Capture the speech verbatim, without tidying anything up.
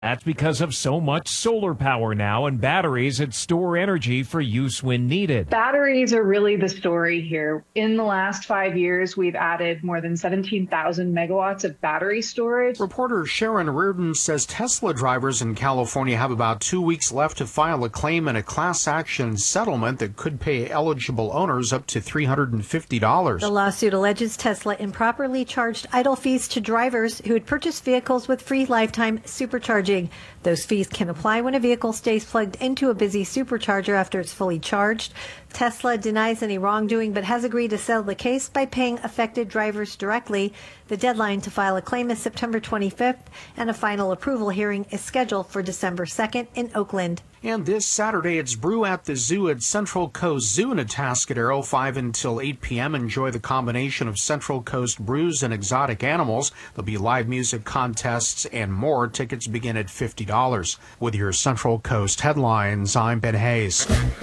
That's because of so much solar power now and batteries that store energy for use when needed. Batteries are really the story here. In the last five years, we've added more than seventeen thousand megawatts of battery storage. Reporter Sharon Reardon says Tesla drivers in California have about two weeks left to file a claim in a class action settlement that could pay eligible owners up to three hundred fifty dollars. The lawsuit alleges Tesla improperly charged idle fees to drivers who had purchased vehicles with free lifetime supercharging. Those fees can apply when a vehicle stays plugged into a busy supercharger after it's fully charged. Tesla denies any wrongdoing but has agreed to settle the case by paying affected drivers directly. The deadline to file a claim is September twenty-fifth, and a final approval hearing is scheduled for December second in Oakland. And this Saturday, it's Brew at the Zoo at Central Coast Zoo in Atascadero, five until eight p.m. Enjoy the combination of Central Coast brews and exotic animals. There'll be live music contests and more. Tickets begin at fifty dollars. With your Central Coast headlines, I'm Ben Hayes.